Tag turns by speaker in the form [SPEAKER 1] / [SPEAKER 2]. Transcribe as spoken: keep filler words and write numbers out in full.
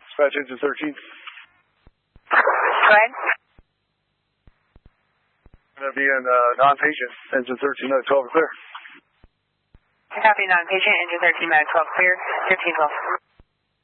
[SPEAKER 1] Dispatch engine thirteen.
[SPEAKER 2] Go ahead.
[SPEAKER 1] Going to be in uh, non-patient, engine thirteen, nine twelve, clear.
[SPEAKER 2] Copy, non-patient, engine thirteen, nine twelve, clear, fifteen twelve.